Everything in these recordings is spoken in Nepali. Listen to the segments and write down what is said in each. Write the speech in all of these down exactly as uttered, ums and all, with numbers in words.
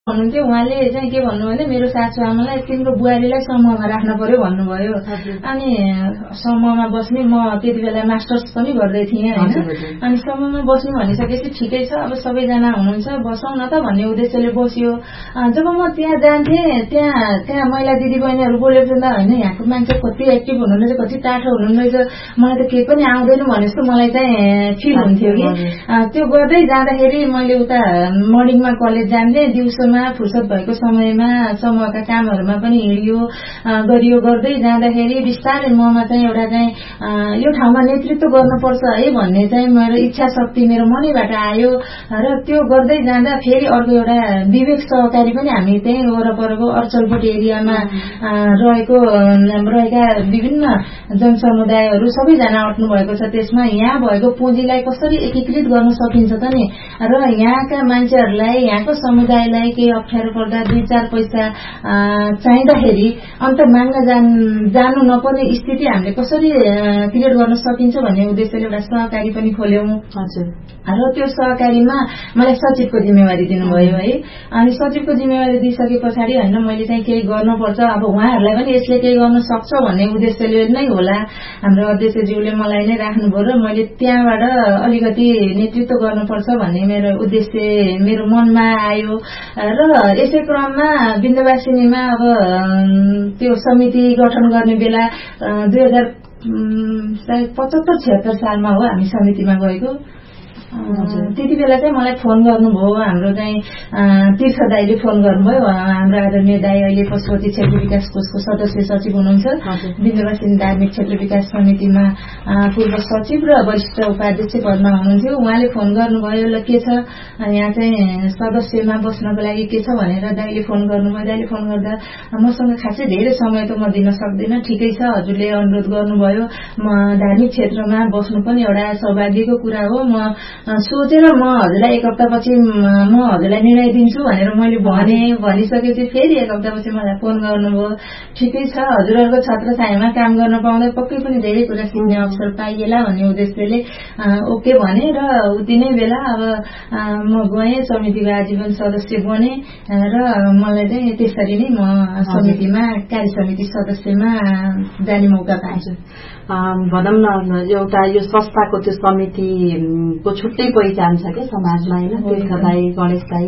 हुनुहुन्थ्यो उहाँले चाहिँ के भन्नु भने मेरो सासू आमालाई तिम्रो बुहारीलाई समूहमा राख्न पर्यो भन्नुभयो। अनि समूहमा बस्ने म त्यति बेला मास्टर्स पनि गर्दै थिएँ होइन। अनि समूहमा बस्नु भनिसकेपछि ठिकै छ अब सबैजना हुनुहुन्छ बसौँ न त भन्ने उद्देश्यले बस्यो। जब म त्यहाँ जान्थेँ त्यहाँ त्यहाँ महिला दिदी बहिनीहरू बोलेको त होइन यहाँको मान्छे कति एक्टिभ हुनुहुँदो रहेछ कति टाठो हुनुहुँदो रहेछ मलाई त केही पनि आउँदैन भने जस्तो मलाई चाहिँ फिल हुन्थ्यो कि। त्यो गर्दै जाँदाखेरि मैले उता मर्निङमा कलेज जान्थेँ दिउँसोमा फुर्सद भएको समयमा समूहका कामहरूमा पनि हिँडियो गरियो। गर्दै जाँदाखेरि बिस्तारै ममा चाहिँ एउटा चाहिँ यो ठाउँमा नेतृत्व गर्नुपर्छ है भन्ने चाहिँ मेरो इच्छा शक्ति मेरो मनैबाट आयो। र त्यो गर्दै जाँदा फेरि अर्को एउटा विवेक सहकारी पनि हामी त्यही वरपरको अर्चलकोट एरियामा रहेको रहेका विभिन्न जनसमुदायहरू सबैजना अट्नु भएको छ। त्यसमा यहाँ भएको पुँजीलाई कसरी एकीकृत गर्न सकिन्छ त नि र यहाँका मान्छेहरूलाई यहाँको समुदायलाई केही अप्ठ्यारो पर्दा दुई चार पैसा चाहिँदाखेरि अन्त माग्न जानु नपर्ने स्थिति हामीले कसरी क्रिएट गर्न सकिन्छ भन्ने उद्देश्यले एउटा सहकारी पनि खोल्यौं। र त्यो सहकारीमा मलाई सचिवको जिम्मेवारी दिनुभयो है। अनि सचिवको जिम्मेवारी दिइसके पछाडि होइन मैले चाहिँ केही गर्नुपर्छ अब उहाँहरूलाई पनि यसले केही गर्न सक्छ भन्ने उद्देश्यले नै होला हाम्रो अध्यक्षज्यूले मलाई नै राख्नुभयो र मैले त्यहाँबाट अलिकति नेतृत्व गर्नुपर्छ भन्ने मेरो उद्देश्य मेरो मनमा आयो। र यसै क्रममा विन्ध्यवासिनीमा अब त्यो समिति गठन गर्ने बेला दुई हजार सायद पचहत्तर छिहत्तर सालमा हो हामी समितिमा गएको। त्यति बेला चाहिँ मलाई फोन गर्नुभयो हाम्रो चाहिँ तीर्थ दाईले फोन गर्नुभयो। हाम्रो आदरणीय दाई अहिले पशुपति क्षेत्र विकास कोषको सदस्य सचिव हुनुहुन्छ विन्ध्यवासिनी धार्मिक क्षेत्र विकास समितिमा पूर्व सचिव र वरिष्ठ उपाध्यक्ष पदमा हुनुहुन्थ्यो। उहाँले फोन गर्नुभयो ल के छ यहाँ चाहिँ सदस्यमा बस्नको लागि के छ भनेर दाईले फोन गर्नुभयो। दाईले फोन गर्दा मसँग खासै धेरै समय त म दिन सक्दिनँ ठिकै छ हजुरले अनुरोध गर्नुभयो म धार्मिक क्षेत्रमा बस्नु पनि एउटा सौभाग्यको कुरा हो म सोचेर म हजुरलाई एक हप्तापछि म हजुरलाई निर्णय दिन्छु भनेर मैले भने भनिसकेपछि फेरि एक हप्तापछि मलाई फोन गर्नुभयो ठिकै छ हजुरहरूको छत्र छायामा काम गर्न पाउँदा पक्कै पनि धेरै कुरा सिक्ने अवसर पाइएला भन्ने उद्देश्यले ओके भने र उति नै बेला अब म गएँ समितिको आजीवन सदस्य बने र मलाई चाहिँ त्यसरी नै म समितिमा कार्य समिति सदस्यमा जाने मौका पाएछु। भनौँ न एउटा यो संस्थाको त्यो समितिको छुट्टै पहिचान छ क्या समाजमा होइन तीर्थ दाई गणेश दाई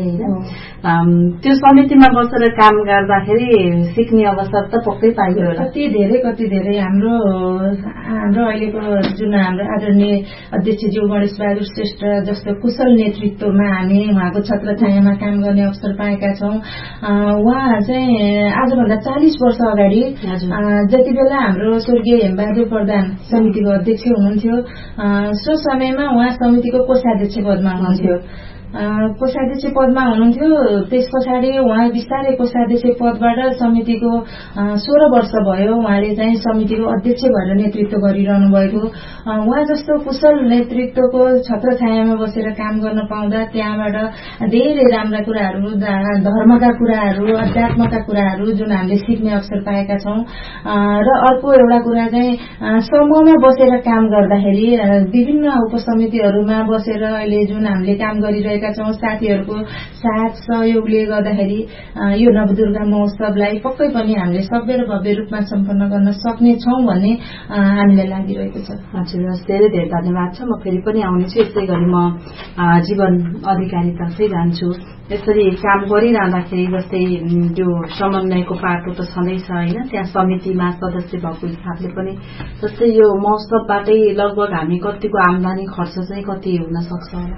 होइन त्यो समितिमा बसेर काम गर्दाखेरि सिक्ने अवसर त पक्कै पाइयो होला। कति धेरै कति धेरै हाम्रो हाम्रो अहिलेको जुन हाम्रो आदरणीय अध्यक्षज्यू गणेश बहादुर श्रेष्ठ जस्तो कुशल नेतृत्वमा हामी उहाँको छत्र छायामा काम गर्ने अवसर पाएका छौँ। उहाँ चाहिँ आजभन्दा चालिस वर्ष अगाडि जति बेला हाम्रो स्वर्गीय हेमबहादुर प्रधान समितिको अध्यक्ष हुनुहुन्थ्यो सो समयमा उहाँ समितिको कोषाध्यक्ष पदमा हुनुहुन्थ्यो कोषाध्यक्ष पदमा हुनुहुन्थ्यो। त्यस पछाडि उहाँ बिस्तारै कोषाध्यक्ष पदबाट समितिको सोह्र वर्ष भयो उहाँले चाहिँ समितिको अध्यक्ष भएर नेतृत्व गरिरहनु भएको। उहाँ जस्तो कुशल नेतृत्वको छत्र छायामा बसेर काम गर्न पाउँदा त्यहाँबाट धेरै राम्रा कुराहरू धर्मका कुराहरू अध्यात्मका कुराहरू जुन हामीले सिक्ने अवसर पाएका छौँ। र अर्को एउटा कुरा चाहिँ समूहमा बसेर काम गर्दाखेरि विभिन्न उपसमितिहरूमा बसेर अहिले जुन हामीले काम गरिरहेका छौँ साथीहरूको साथ सहयोगले गर्दाखेरि यो नवदुर्गा महोत्सवलाई पक्कै पनि हामीले सभ्य र भव्य रूपमा सम्पन्न गर्न सक्ने छौँ भन्ने हामीलाई लागिरहेको छ। हजुर धेरै धेरै धन्यवाद छ। म फेरि पनि आउनेछु यसै गरी म जीवन अधिकारीतर्फै जान्छु। यसरी काम गरिरहँदाखेरि जस्तै यो समन्वयको पाटो त छँदैछ होइन त्यहाँ समितिमा सदस्य भएको हिसाबले पनि जस्तै यो महोत्सवबाटै लगभग हामी कतिको आम्दानी खर्च चाहिँ कति हुन सक्छ होला?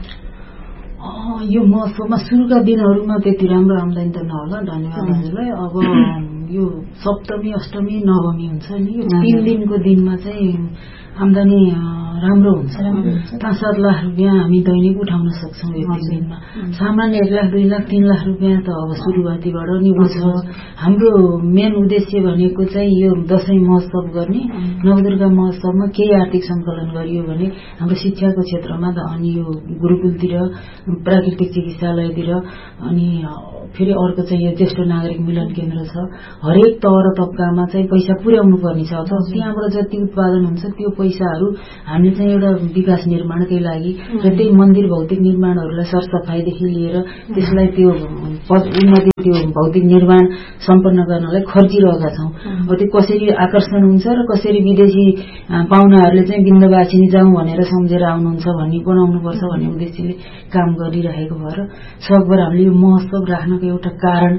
यो महोत्सवमा सुरुका दिनहरूमा त्यति राम्रो आम्दानी त नहोला धन्यवाद हजुरलाई। अब यो सप्तमी अष्टमी नवमी हुन्छ नि यो तीन दिनको दिनमा चाहिँ आम्दानी राम्रो हुन्छ। पाँच सात लाख रुपियाँ हामी दैनिक उठाउन सक्छौँ एक दिनमा। सामान्य एक लाख दुई लाख तीन लाख रुपियाँ त अब सुरुवातीबाट नि हुन्छ। हाम्रो मेन उद्देश्य भनेको चाहिँ यो दशैं महोत्सव गर्ने नवदुर्गा महोत्सवमा केही आर्थिक सङ्कलन गरियो भने हाम्रो शिक्षाको क्षेत्रमा त अनि यो गुरुकुलतिर प्राकृतिक चिकित्सालयतिर अनि फेरि अर्को चाहिँ यो ज्येष्ठ नागरिक मिलन केन्द्र छ हरेक तह र तबकामा चाहिँ पैसा पुर्याउनु पर्ने छ। त्यहाँबाट जति उत्पादन हुन्छ त्यो पैसाहरू हामीले चाहिँ एउटा विकास निर्माणकै लागि र त्यही मन्दिर भौतिक निर्माणहरूलाई सरसफाइदेखि लिएर त्यसलाई त्यो उन्नति त्यो भौतिक निर्माण सम्पन्न गर्नलाई खर्चिरहेका छौँ। अब त्यो कसरी आकर्षण हुन्छ र कसरी विदेशी पाहुनाहरूले चाहिँ बिन्दवासिनी जाउँ भनेर सम्झेर आउनुहुन्छ भन्ने बनाउनुपर्छ भन्ने उद्देश्यले काम गरिरहेको भएर सकभर हामीले यो महोत्सव राख्नको एउटा कारण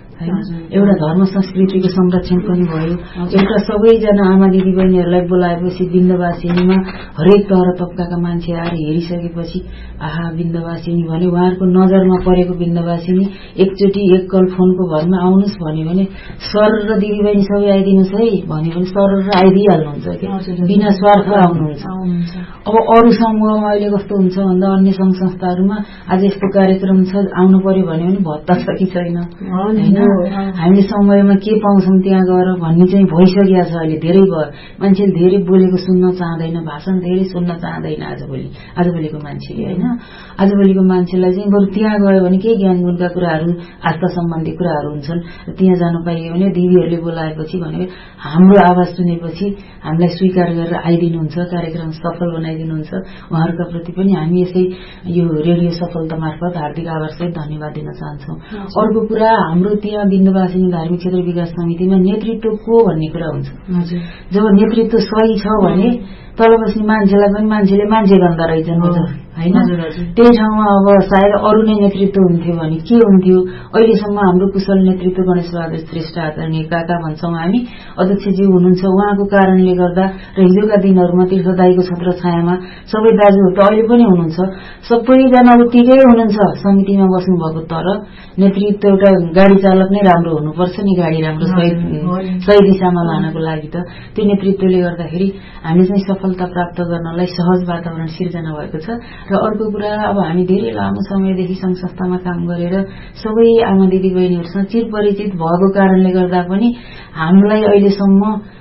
एउटा धर्म संस्कृतिको संरक्षण पनि भयो। एउटा सबैजना आमा दिदी बहिनीहरूलाई बोलाएपछि बिन्दवासिनीमा हरेक तह तबकाका मान्छे आएर हेरिसकेपछि आहा बिन्दवासिनी भने उहाँहरूको नजरमा परेको बिन्दवासिनी एकचोटि एक कल फोनको भरमा आउनुहोस् भन्यो भने सर र दिदी बहिनी सबै आइदिनुहोस् है भन्यो भने सर र आइदिइहाल्नुहुन्छ कि बिना स्वार्थ आउनुहुन्छ। अब अरू समूहमा अहिले कस्तो हुन्छ भन्दा अन्य संघ संस्थाहरूमा आज यस्तो कार्यक्रम छ आउनु पर्यो भन्यो भने भत्ता छ कि छैन होइन, हामीले समयमा के पाउँछौँ त्यहाँ गएर भन्ने चाहिँ भइसकेको छ। अहिले धेरै भयो, मान्छेले धेरै बोलेको सुन्न चाहँदैन, भाषण धेरै सुन्न चाहँदैन आजभोलि आजभोलिको मान्छेले होइन। आजभोलिको मान्छेलाई चाहिँ बरु त्यहाँ गयो भने केही ज्ञान गुणका कुराहरू आस्था सम्बन्धी कुराहरू हुन्छन्, त्यहाँ जानु पाइयो भने दिदीहरूले बोलाएपछि भनेको हाम्रो आवाज सुनेपछि हामीलाई स्वीकार गरेर आइदिनुहुन्छ, कार्यक्रम सफल बनाइदिनुहुन्छ। उहाँहरूका प्रति पनि हामी यसै यो रेडियो सफलता मार्फत हार्दिक आभारसहित धन्यवाद दिन चाहन्छौँ। अर्को कुरा हाम्रो त्यहाँ बिन्दवासिनी धार्मिक क्षेत्र विकास समितिमा नेतृत्व को भन्ने कुरा हुन्छ। जब नेतृत्व सही छ भने तल बस्ने मान्छेलाई पनि मान्छेले मान्छे भन्दा रहेछन् होइन। त्यही ठाउँमा अब सायद अरू नै नेतृत्व हुन्थ्यो भने के हुन्थ्यो। अहिलेसम्म हाम्रो कुशल नेतृत्व गणेश बहादुर श्रेष्ठ आदरणीय काका भन्छौँ हामी, अध्यक्षज्यू हुनुहुन्छ, उहाँको कारणले गर्दा र हिजोका दिनहरूमा तीर्थदायीको छत्र छायामा सबै दाजुहरू त अहिले पनि हुनुहुन्छ, सबैजना उत्तिकै हुनुहुन्छ समितिमा बस्नुभएको। तर नेतृत्व एउटा गाडी चालक नै राम्रो हुनुपर्छ नि, गाडी राम्रो सही सही दिशामा लानको लागि त त्यो नेतृत्वले गर्दाखेरि हामीले चाहिँ सफलता प्राप्त गर्नलाई सहज वातावरण सिर्जना भएको छ। र अर्को कुरा अब हामी धेरै लामो समयदेखि संघ संस्थामा काम गरेर सबै आमा दिदी बहिनीहरूसँग चिरपरिचित भएको कारणले गर्दा पनि हामीलाई अहिलेसम्म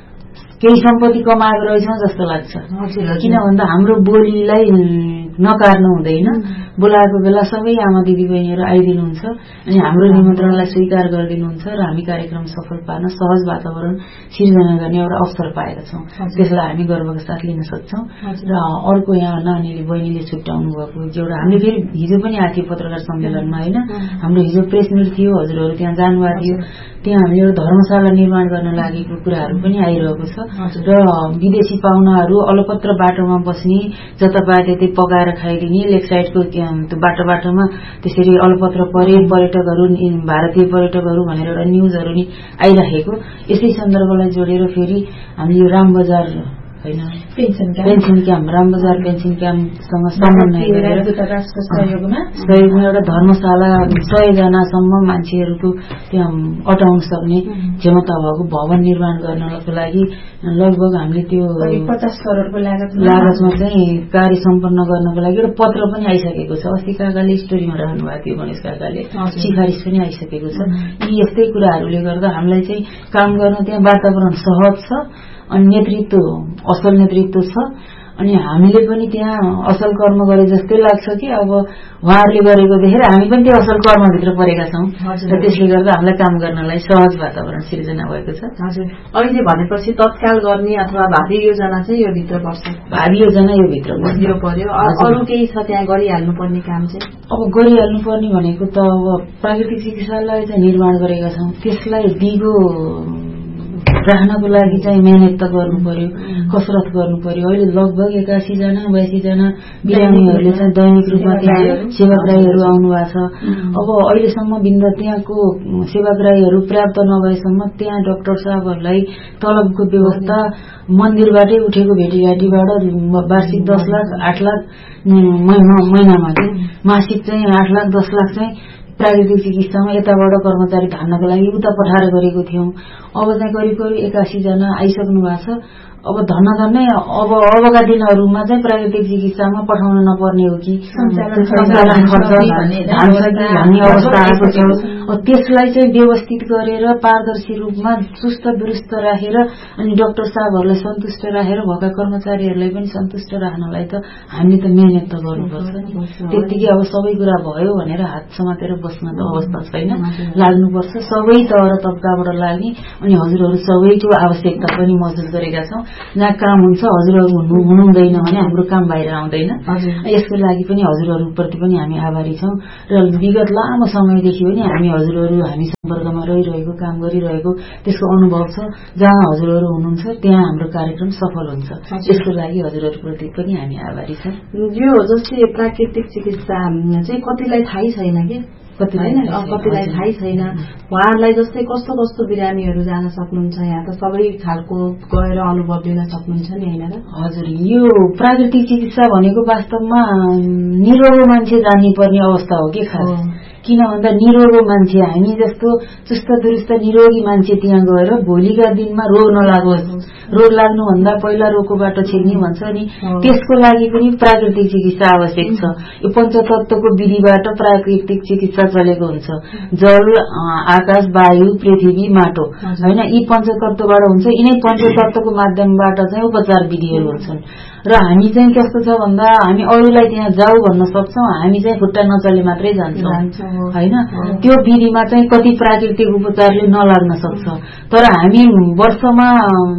केही सम्पत्ति कमाएको रहेछौँ जस्तो लाग्छ। किन भन्दा हाम्रो बोलीलाई नकार्नु हुँदैन, बोलाएको बेला सबै आमा दिदी बहिनीहरू आइदिनुहुन्छ अनि हाम्रो निमन्त्रणलाई स्वीकार गरिदिनुहुन्छ र हामी कार्यक्रम सफल पार्न सहज वातावरण सिर्जना गर्ने एउटा अवसर पाएका छौँ। त्यसलाई हामी गर्वका साथ लिन सक्छौँ। र अर्को यहाँ नानीले बहिनीले छुट्याउनु भएको एउटा हामीले फेरि हिजो पनि आएको थियो पत्रकार सम्मेलनमा होइन, हाम्रो हिजो प्रेस मिट थियो, हजुरहरू त्यहाँ जानुभएको थियो। त्यहाँ हामीले एउटा धर्मशाला निर्माण गर्न लागेको कुराहरू पनि आइरहेको छ र विदेशी पाहुनाहरू अलपत्र बाटोमा बस्ने, जता पाए त्यतै पकाएर खाइदिने, लेक साइडको त्यो बाटो बाटोमा त्यसरी अलपत्र परे पर्यटकहरू भारतीय पर्यटकहरू भनेर एउटा न्युजहरू नि आइराखेको। यसै सन्दर्भलाई जोडेर फेरि हामीले यो राम बजार होइन पेन्सन क्याम्प राम बजार पेन्सन क्याम्पसँग समन्वय गरेर सहयोगमा एउटा धर्मशाला सयजनासम्म मान्छेहरूको त्यहाँ अटाउन सक्ने क्षमता भएको भवन निर्माण गर्नको लागि लगभग हामीले त्यो पचास करोडको लागत लागतमा चाहिँ कार्य सम्पन्न गर्नको लागि एउटा पत्र पनि आइसकेको छ। अस्ति काकाले स्टोरीमा राख्नु भएको थियो, गणेश काकाले सिफारिस पनि आइसकेको छ। यी यस्तै कुराहरूले गर्दा हामीलाई चाहिँ काम गर्न त्यहाँ वातावरण सहज छ अनि नेतृत्व असल नेतृत्व छ अनि हामीले पनि त्यहाँ असल कर्म गरे जस्तै लाग्छ कि अब उहाँहरूले गरेको देखेर हामी पनि त्यो असल कर्मभित्र परेका छौँ र त्यसले गर्दा हामीलाई काम गर्नलाई सहज वातावरण सिर्जना भएको छ। हजुर, अहिले भनेपछि तत्काल गर्ने अथवा भावी योजना चाहिँ यो भित्र पर्छ। भावी योजना यो भित्र बसियो पर्यो। अरू केही छ त्यहाँ गरिहाल्नु पर्ने काम चाहिँ? अब गरिहाल्नु पर्ने भनेको त अब प्राकृतिक चिकित्सालय चाहिँ निर्माण गरेका छौँ, त्यसलाई दिगो राख्नको लागि चाहिँ मेहनत त गर्नु पर्यो, कसरत गर्नु पर्यो। अहिले लगभग एकासी जना बयासी जना बिरामीहरूले चाहिँ दैनिक रूपमा त्यहाँ सेवाग्राहीहरू आउनु भएको छ। अब अहिलेसम्म बिन्द त्यहाँको सेवाग्राहीहरू पर्याप्त नभएसम्म त्यहाँ डाक्टर साहबहरूलाई तलबको व्यवस्था मन्दिरबाटै उठेको भेटीघाटीबाट वार्षिक दस लाख आठ लाख महिनामा चाहिँ मासिक चाहिँ आठ लाख दस लाख चाहिँ प्राकृतिक चिकित्सामा यताबाट कर्मचारी धान्नको लागि उता पठाएर गरेको थियौँ। अब चाहिँ करिब करिब एकासी जना आइसक्नु भएको छ। अब धन्न धन्नै अब अबका दिनहरूमा चाहिँ प्राकृतिक चिकित्सामा पठाउन नपर्ने हो कि सञ्चालन खर्च भन्ने अवस्था आएको छ। त्यसलाई चाहिँ व्यवस्थित गरेर पारदर्शी रूपमा सुस्त दुरुस्त राखेर अनि डाक्टर साहबहरूलाई सन्तुष्ट राखेर भएका कर्मचारीहरूलाई पनि सन्तुष्ट राख्नलाई त हामीले त मेहनत त गर्नुपर्छ नि। त्यतिकै अब सबै कुरा भयो भनेर हात समातेर बस्न त अवस्था छैन, लाग्नुपर्छ। सबै तह र तबकाबाट लाग्ने अनि हजुरहरू सबैको आवश्यकता पनि महसुस गरेका छौँ। जहाँ काम हुन्छ हजुरहरू हुनु हुनुहुँदैन भने हाम्रो काम बाहिर आउँदैन। यसको लागि पनि हजुरहरूप्रति पनि हामी आभारी छौँ र विगत लामो समयदेखि पनि हामी हजुरहरू हामी सम्पर्कमा रहिरहेको काम गरिरहेको त्यसको अनुभव छ। जहाँ हजुरहरू हुनुहुन्छ त्यहाँ हाम्रो कार्यक्रम सफल हुन्छ। त्यसको लागि हजुरहरूप्रति पनि हामी आभारी छौँ। यो जस्तै प्राकृतिक चिकित्सा चाहिँ कतिलाई थाहै छैन कि कतिलाई थाहै छैन। उहाँहरूलाई जस्तै कस्तो कस्तो बिरामीहरू जान सक्नुहुन्छ? यहाँ त सबै खालको गएर अनुभव लिन सक्नुहुन्छ नि, होइन र? हजुर, यो प्राकृतिक चिकित्सा भनेको वास्तवमा निरोग मान्छे जान्ने पर्ने अवस्था हो कि खास। किन भन्दा निरोग मान्छे हामी जस्तो चुस्त दुरुस्त निरोगी मान्छे त्यहाँ गएर भोलिका दिनमा रोग नलागोस्, रोग लाग्नुभन्दा पहिला रोगको बाटो छेक्ने भन्छ नि, त्यसको लागि पनि प्राकृतिक चिकित्सा आवश्यक छ। यो पञ्चतत्वको विधिबाट प्राकृतिक चिकित्सा चलेको हुन्छ। जल, आकाश, वायु, पृथ्वी, माटो, होइन, यी पञ्चतत्वबाट हुन्छ। यिनै पञ्चतत्वको माध्यमबाट चाहिँ उपचार विधिहरू हुन्छन्। र हामी चाहिँ कस्तो छ भन्दा हामी अरूलाई त्यहाँ जाऊ भन्न सक्छौँ, हामी चाहिँ खुट्टा नचले मात्रै जान्छौँ, होइन। त्यो विधिमा चाहिँ कति प्राकृतिक उपचारले नलाग्न सक्छ। तर हामी वर्षमा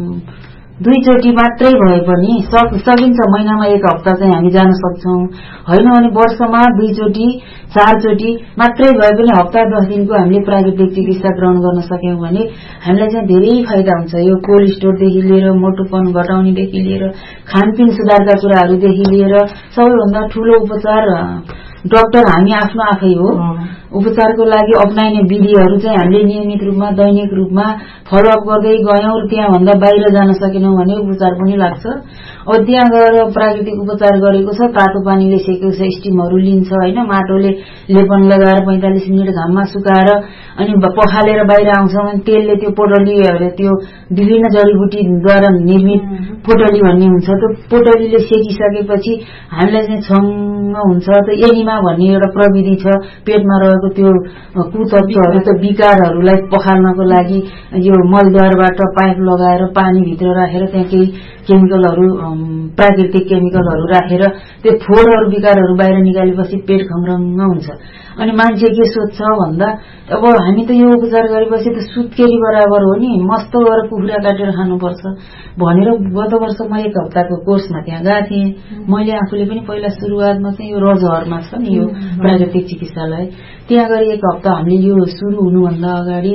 दुईचोटि मात्रै भए पनि सकिन्छ, महिनामा एक हप्ता चाहिँ हामी जान सक्छौँ, होइन भने वर्षमा दुईचोटि चारचोटि मात्रै भए पनि हप्ता दस दिनको हामीले प्राकृतिक चिकित्सा ग्रहण गर्न सक्यौँ भने हामीलाई चाहिँ धेरै फाइदा हुन्छ। यो कोलेस्ट्रोलदेखि लिएर मोटोपन घटाउनेदेखि लिएर खानपिन सुधारका कुराहरूदेखि लिएर सबैभन्दा ठूलो उपचार डाक्टर हामी आफ्नो आफै हो। उपचारको लागि अप्नाइने विधिहरू चाहिँ हामीले नियमित रूपमा दैनिक रूपमा फलोअप गर्दै गयौँ र त्यहाँभन्दा बाहिर जान सकेनौँ भने उपचार पनि लाग्छ। अब त्यहाँ गएर प्राकृतिक उपचार गरेको छ, तातो पानीले सेकेको छ, स्टिमहरू लिन्छ, होइन, माटोले लेपन लगाएर पैंतालिस मिनट घाममा सुकाएर अनि पखालेर बाहिर आउँछ भने तेलले त्यो पोटलीहरू त्यो विभिन्न जडीबुटीद्वारा निर्मित पोटली भन्ने हुन्छ। त्यो पोटलीले सेकिसकेपछि हामीलाई चाहिँ छङ्ग हुन्छ। त एनिमा भन्ने एउटा प्रविधि छ, पेटमा रहेको त्यो कुतत्वहरू त विकारहरूलाई पखाल्नको लागि यो मलद्वारबाट पाइप लगाएर पानीभित्र राखेर त्यहाँ केही केमिकलहरू प्राकृतिक केमिकलहरू राखेर त्यो फोहोरहरू विकारहरू बाहिर निकालेपछि पेट खङ्ग्रङ्ग हुन्छ। अनि मान्छे के सोध्छ भन्दा अब हामी त यो उपचार गरेपछि त सुत्केरी बराबर हो नि, मस्त गरेर कुखुरा काटेर खानुपर्छ भनेर गत वर्ष म एक हप्ताको कोर्समा त्यहाँ गएको थिएँ। मैले आफूले पनि पहिला सुरुवातमा चाहिँ यो रजहरमा छ नि यो प्राकृतिक चिकित्सालय, त्यहाँ गएर एक हप्ता हामीले यो सुरु हुनुभन्दा अगाडि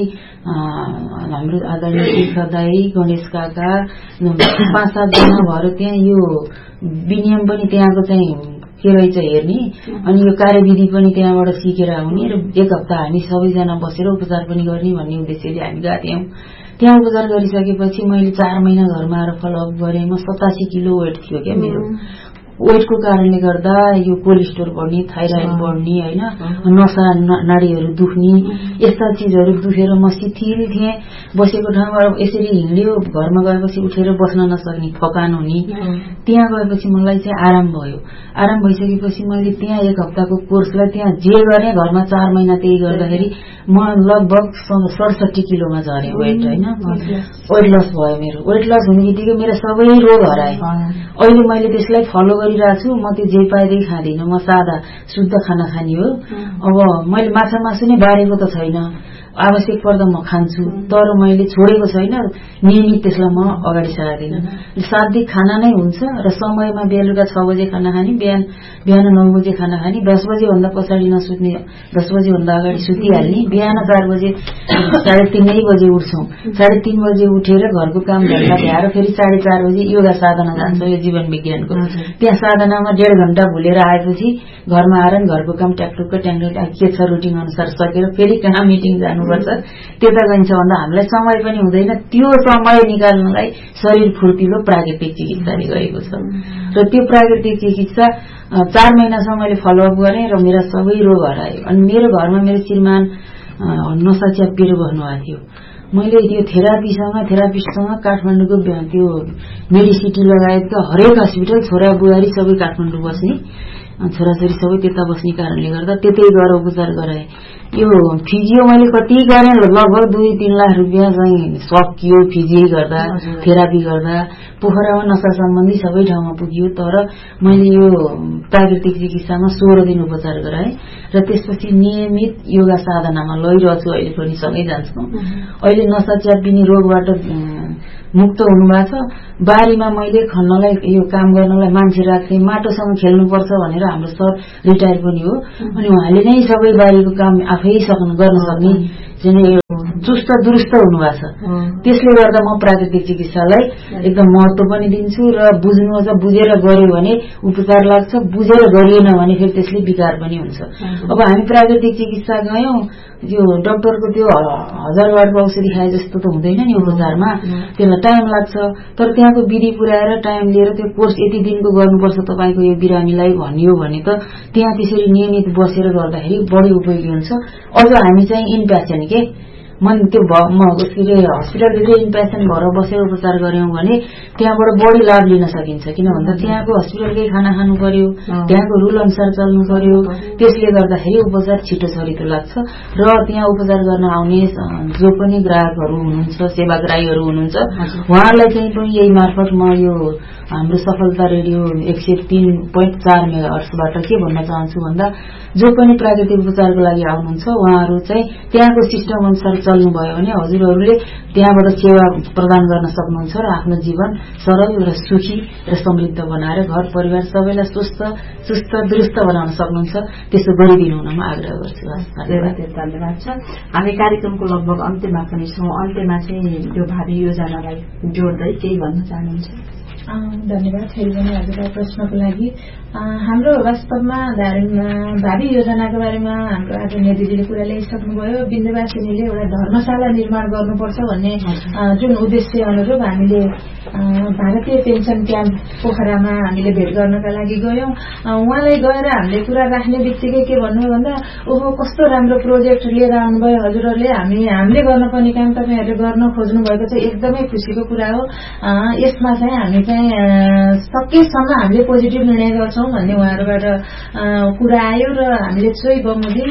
हाम्रो आदरणीय तीर्थ दाई, गणेश काका, पाँच सातजना भएर त्यहाँ यो विनियम पनि त्यहाँको चाहिँ के रहेछ हेर्ने अनि यो कार्यविधि पनि त्यहाँबाट सिकेर आउने र एक हप्ता हामी सबैजना बसेर उपचार पनि गर्ने भन्ने उद्देश्यले हामी गएको थियौँ। त्यहाँ उपचार गरिसकेपछि मैले चार महिना घरमा आएर फलोअप गरेँ। म सतासी किलो वेट थियो क्या मेरो। वेटको कारणले गर्दा यो कोलेस्ट्रोल बढ्ने, थाइराइड बढ्ने, होइन, नसा नाडीहरू दुख्ने, यस्ता चिजहरू दुखेर म शिथिल थिएँ। बसेको ठाउँबाट यसरी हिँड्यो, घरमा गएपछि उठेर बस्न नसक्ने, थकान हुने। त्यहाँ गएपछि मलाई चाहिँ आराम भयो। आराम भइसकेपछि मैले त्यहाँ एक हप्ताको कोर्सलाई त्यहाँ जे गरेँ, घरमा चार महिना त्यही गर्दाखेरि म लगभग सडसठी किलोमा झरेँ वेट, होइन। वेट लस भयो मेरो। वेट लस हुने बित्तिकै मेरो सबै रोग हराए। अहिले मैले त्यसलाई फलो गरिरहेको छु। म त्यो जे पाएदै खाँदिनँ, म सादा शुद्ध खाना खाने हो। अब मैले माछा मासु नै बारेको त छैन, आवश्यक पर्दा म खान्छु, तर मैले छोडेको छैन, नियमित त्यसलाई म अगाडि सार्दिनँ। सात्विक खाना नै हुन्छ र समयमा बेलुका छ बजे खाना खाने, बिहान बिहान नौ बजे खाना खाने, दस बजे भन्दा पछाडि नसुत्ने, दस बजे भन्दा अगाडि सुतिहाल्ने, बिहान चार बजे साढे तीनै बजे उठ्छौँ। साढे तीन बजे उठेर घरको काम धन्दा भ्याएर फेरि साढे चार बजे योगा साधना जान्छौँ, यो जीवन विज्ञानको। त्यहाँ साधनामा डेढ घण्टा भुलेर आएपछि घरमा आएर घरको काम ट्याकटुक्क ट्याङ्क के छ रुटिन अनुसार सकेर फेरि कहाँ मिटिङ जानुपर्छ, त्यता गइन्छ भन्दा हामीलाई समय पनि हुँदैन। त्यो समय निकाल्नलाई शरीर फुर्तिलो प्राकृतिक चिकित्साले गएको छ र त्यो प्राकृतिक चिकित्सा चार महिनासम्म मैले फलोअप गरेँ र मेरा सबै रोग हरायो। अनि मेरो घरमा मेरो श्रीमान नसा च्यापिएर बस्नुभएको थियो। मैले त्यो थेरापीसँग थेरापिस्टसँग काठमाडौँको त्यो मेडिसिटी लगायतका हरेक हस्पिटल, छोरा बुहारी सबै काठमाडौँ बस्ने, छोराछोरी सबै त्यता बस्ने कारणले गर्दा त्यतै गएर उपचार गराएँ। यो फिजियो मैले कति गरेँ, लगभग दुई तीन लाख रुपियाँ चाहिँ सकियो फिजियो गर्दा, थेरापी गर्दा। पोखरामा नसा सम्बन्धी सबै ठाउँमा पुगियो, तर मैले यो प्राकृतिक चिकित्सामा सोह्र दिन उपचार गराएँ र त्यसपछि नियमित योगा साधनामा लैरहेछु। अहिले पनि सँगै जान्छौँ। अहिले नसा च्यापिने रोगबाट मुक्त हुनुभएको छ। बारीमा मैले खन्नलाई यो काम गर्नलाई मान्छे राख्थेँ, माटोसँग खेल्नुपर्छ भनेर हाम्रो सर रिटायर पनि हो, अनि उहाँले नै सबै बारीको काम आफै सक्नु गर्न सक्ने चुस्त दुरुस्त हुनुभएको छ। त्यसले गर्दा म प्राकृतिक चिकित्सालाई एकदम महत्त्व पनि दिन्छु र बुझ्नु छ, बुझेर गर्यो भने उपचार लाग्छ, बुझेर गरिएन भने फेरि त्यसले विकार पनि हुन्छ। अब हामी प्राकृतिक चिकित्सा गयौँ, यो डाक्टरको त्यो हजार वाटको औषधि खाए जस्तो त हुँदैन नि उपचारमा, त्यसलाई टाइम लाग्छ। तर त्यहाँको विधि पुर्याएर टाइम लिएर त्यो कोर्स यति दिनको गर्नुपर्छ तपाईँको यो बिरामीलाई भनियो भने त त्यहाँ त्यसरी नियमित बसेर गर्दाखेरि बढी उपयोगी हुन्छ। अझ हामी चाहिँ इन पेसेन्ट के मन त्यो हस्पिटलभित्र इन पेसेन्ट भएर बसेर उपचार गर्यौं भने त्यहाँबाट बढी लाभ लिन सकिन्छ। किन भन्दा त्यहाँको हस्पिटलकै खाना खानु पर्यो, त्यहाँको रुल अनुसार चल्नु पर्यो, त्यसले गर्दाखेरि उपचार छिटो छरितो लाग्छ। र त्यहाँ उपचार गर्न आउने जो पनि ग्राहकहरू हुनुहुन्छ, सेवाग्राहीहरू हुनुहुन्छ, उहाँहरूलाई चाहिँ पनि यही मार्फत म यो हाम्रो सफलता रेडियो एक सय तीन पोइन्ट चार मेगाहर्ट्जबाट के भन्न चाहन्छु भन्दा जो पनि प्राकृतिक उपचारको लागि आउनुहुन्छ उहाँहरू चाहिँ त्यहाँको सिस्टम अनुसार चल्नुभयो भने हजुरहरूले त्यहाँबाट सेवा प्रदान गर्न सक्नुहुन्छ र आफ्नो जीवन सरल र सुखी र समृद्ध बनाएर घर परिवार सबैलाई स्वस्थ सुस्त दुरुस्त बनाउन सक्नुहुन्छ। त्यसो गरिदिनु हुन म आग्रह गर्छु। धन्यवाद छ। हामी कार्यक्रमको लगभग अन्त्यमा पनि छौँ। अन्त्यमा चाहिँ यो भावी योजनालाई जोड्दै केही भन्न चाहनुहुन्छ? धन्यवाद फेरि पनि हजुरलाई प्रश्नको लागि। हाम्रो वास्तवमा भावी योजनाको बारेमा हाम्रो आदरणीय दिदीले कुरा ल्याइसक्नुभयो। बिन्दुवासिनीले एउटा धर्मशाला निर्माण गर्नुपर्छ भन्ने जुन उद्देश्य अनुरूप हामीले भारतीय पेन्सन क्याम्प पोखरामा हामीले भेट गर्नका लागि गयौं। उहाँलाई गएर हामीले कुरा राख्ने बित्तिकै के भन्नुभयो भन्दा ओहो कस्तो राम्रो प्रोजेक्ट लिएर आउनुभयो हजुरहरूले, हामी हामीले गर्नुपर्ने काम तपाईँहरूले गर्न खोज्नु भएको छ, एकदमै खुसीको कुरा हो। यसमा चाहिँ हामी चाहिँ सकेसम्म हामीले पोजिटिभ निर्णय गर्छौं भन्ने उहाँहरूबाट कुरा आयो र हामीले सोही बमोजिम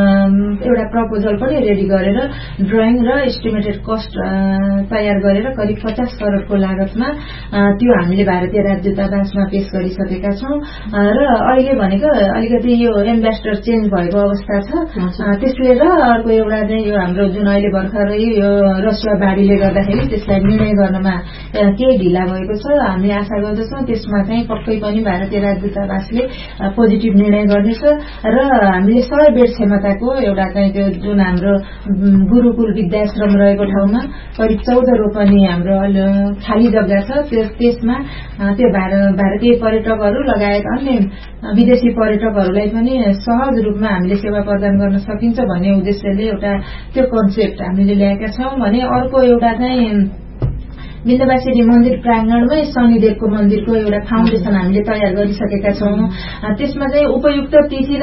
एउटा प्रपोजल पनि रेडी गरेर ड्रइङ र एस्टिमेटेड कस्ट तयार गरेर करिब पचास करोडको लागतमा त्यो हामीले भारतीय राजदूतावासमा पेश गरिसकेका छौं। र अहिले भनेको अलिकति यो एम्बेसडर चेन्ज भएको अवस्था छ, त्यसले र अर्को एउटा चाहिँ यो हाम्रो जुन अहिले भर्खरै यो रसुवा बाढीले गर्दाखेरि त्यसलाई निर्णय गर्नमा केही ढिला भएको छ। हामी आशा गर्दछौँ त्यसमा चाहिँ पक्कै पनि भारतीय राजदूतावासले पोजिटिभ निर्णय गर्नेछ र हामीले सय बेड क्षमताको एउटा चाहिँ त्यो जुन हाम्रो गुरुकुल विद्याश्रम रहेको ठाउँमा करिब चौध रोपनी हाम्रो खाली जग्गा छ, त्यसमा त्यो भारतीय पर्यटकहरू लगायत अन्य विदेशी पर्यटकहरूलाई पनि सहज रूपमा हामीले सेवा प्रदान गर्न सकिन्छ भन्ने उद्देश्यले एउटा त्यो कन्सेप्ट हामीले ल्याएका छौं भने अर्को एउटा चाहिँ बिन्दुवासिनी मन्दिर प्राङ्गणमै शनिदेवको मन्दिरको एउटा फाउन्डेसन हामीले तयार गरिसकेका छौं। त्यसमा चाहिँ उपयुक्त तिथि र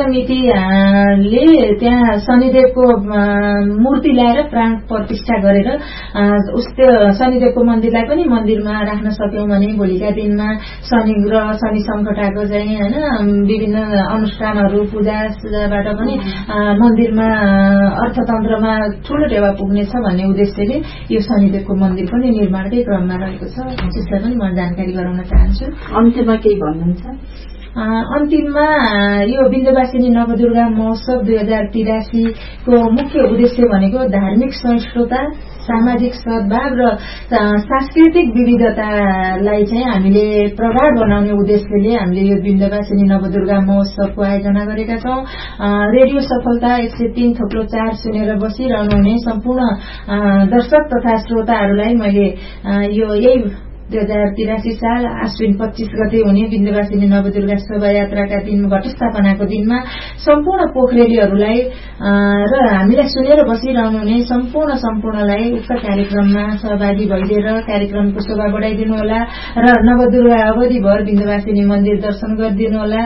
मितिले त्यहाँ शनिदेवको मूर्ति ल्याएर प्राण प्रतिष्ठा गरेर उस्तो शनिदेवको मन्दिरलाई पनि मन्दिरमा राख्न सक्यौं भने भोलिका दिनमा शनि ग्रह शनि सङ्कटाको चाहिँ हैन विभिन्न अनुष्ठानहरू पूजाबाट पनि मन्दिरमा अर्थतन्त्रमा ठूलो टेवा पुग्नेछ भन्ने उद्देश्यले यो शनिदेवको मन्दिर पनि निर्माणकै क्रममा रहेको छ। त्यसलाई पनि म जानकारी गराउन चाहन्छु। अन्त्यमा केही भन्नुहुन्छ? अन्तिममा यो बिन्दुवासिनी नवदुर्गा महोत्सव दुई हजार तिरासी को मुख्य उद्देश्य भनेको धार्मिक सहिष्णुता, सामाजिक सद्भाव र सांस्कृतिक विविधतालाई चाहिँ हामीले प्रगाढ बनाउने उद्देश्यले हामीले यो बिन्दुवासिनी नवदुर्गा महोत्सवको आयोजना गरेका छौं। रेडियो सफलता एक सय तीन थोप्लो चार सुनेर बसिरहनु हुने सम्पूर्ण दर्शक तथा श्रोताहरूलाई मैले यो यही दुई हजार तिरासी साल आश्विन पच्चीस गते हुने बिन्दुवासिनी नवदुर्गा शोभायात्राका दिन घटस्थापनाको दिनमा सम्पूर्ण पोखरेलीहरूलाई र हामीलाई सुनेर बसिरहनु हुने सम्पूर्ण सम्पूर्णलाई उक्त कार्यक्रममा सहभागी भइदिएर कार्यक्रमको शोभा बढाइदिनु होला र नवदुर्गा अवधिभर बिन्दुवासिनी मन्दिर दर्शन गरिदिनु होला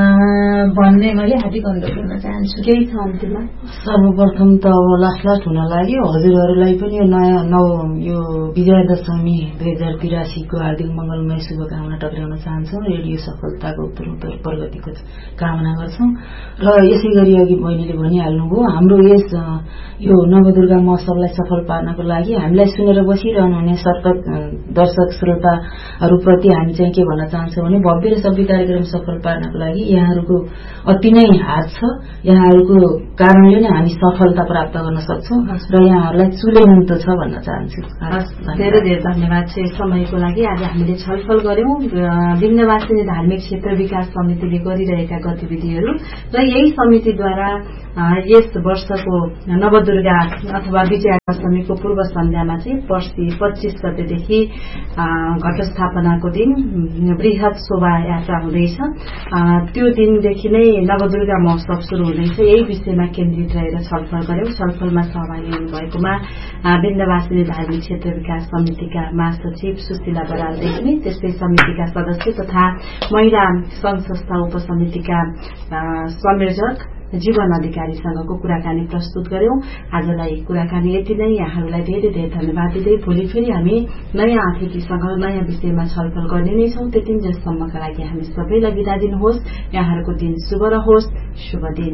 भन्ने मैले हार्दिक अनुरोध गर्न चाहन्छु। केही छ अन्त्यमा? सर्वप्रथम त अब लास्ट लास्ट हुन लाग्यो हजुरहरूलाई पनि यो नयाँ नव यो विजया दशमी दुई हजार तिरासी वर्षीको हार्दिक मङ्गलमय शुभकामना टक्राउन चाहन्छौँ। रेडियो सफलताको उत्तरोत्तर प्रगतिको कामना गर्छौँ। र यसै गरी अघि बहिनीले भनिहाल्नुभयो, हाम्रो यस यो नवदुर्गा महोत्सवलाई सफल पार्नको लागि हामीलाई सुनेर बसिरहनुहुने सर्कट दर्शक श्रोताहरूप्रति हामी चाहिँ के भन्न चाहन्छौँ भने भव्य र सभ्य कार्यक्रम सफल पार्नको लागि यहाँहरूको अति नै हात छ। यहाँहरूको कारणले नै हामी सफलता प्राप्त गर्न सक्छौँ र यहाँहरूलाई चुले निम्तो छ भन्न चाहन्छु। धेरै धेरै धन्यवाद छ समयको लागि। आज हामीले छलफल गर्यौं विन्ध्यवासिनी धार्मिक क्षेत्र विकास समितिले गरिरहेका गतिविधिहरू र यही समितिद्वारा यस वर्षको नवदुर्गा अथवा विजया दशमीको पूर्व सन्ध्यामा चाहिँ पर्सि पच्चीस गतेदेखि घटस्थापनाको दिन वृहत शोभायात्रा हुँदैछ। त्यो दिनदेखि नै नवदुर्गा महोत्सव शुरू हुँदैछ। यही विषयमा केन्द्रित रहेर छलफल गर्यौं। छलफलमा सहभागी हुनुभएकोमा विन्ध्यवासिनी धार्मिक क्षेत्र विकास समितिका महासचिव सुशीला बराल देख्ने, त्यस्तै समितिका सदस्य तथा महिला संघ संस्था उपसमितिका संयोजक जीवन अधिकारीसँगको कुराकानी प्रस्तुत गर्यौं। आजलाई कुराकानी यति नै। यहाँहरूलाई धेरै धेरै धन्यवाद दिँदै भोलि फेरि हामी नयाँ अतिथिसँग नयाँ विषयमा छलफल गर्ने नै छौं। त्यतिन्जेलसम्मका लागि हामी सबैलाई बिदा दिनुहोस्। यहाँहरूको दिन शुभ रहोस्। शुभ दिन।